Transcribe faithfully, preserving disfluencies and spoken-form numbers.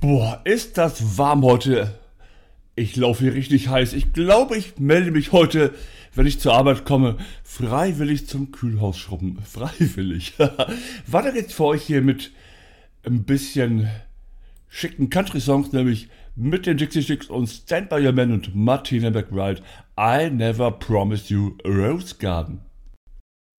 Boah, ist das warm heute. Ich laufe hier richtig heiß. Ich glaube, ich melde mich heute, wenn ich zur Arbeit komme, freiwillig zum Kühlhaus schrubben. Freiwillig. Weiter geht's für euch hier mit ein bisschen schicken Country-Songs, nämlich mit den Dixie Chicks und Stand By Your Man und Martina McBride. I Never Promised You a Rose Garden.